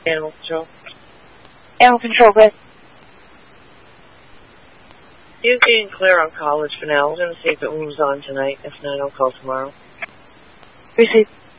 Animal Control. Animal Control, but... You can clear on college for now. We're going to see if it moves on tonight. If not, I'll call tomorrow. Receive.